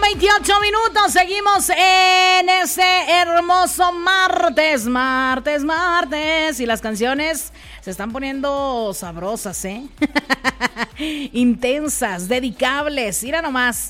28 minutos, seguimos en este hermoso martes, y las canciones se están poniendo sabrosas, intensas, dedicables, mira nomás.